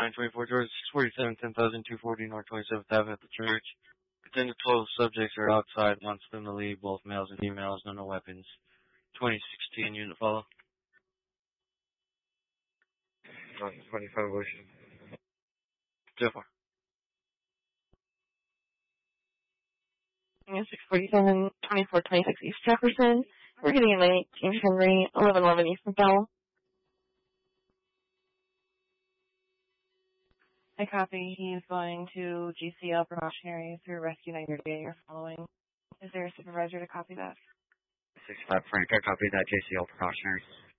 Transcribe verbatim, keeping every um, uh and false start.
nine twenty-four Georgia, six forty-seven, ten thousand two forty North twenty-seventh Avenue at the church. Ten to twelve subjects are outside, wants them to leave, both males and females, no no weapons. twenty sixteen unit follow. twenty-five Ocean. So far. six forty-seven, twenty-four twenty-six East Jefferson. We're getting a nineteen Henry, eleven eleven East McDowell. I copy. He's going to G C L precautionary through Rescue ninety day you're following. Is there a supervisor to copy that? six five Frank, I copy that J C L precautionary.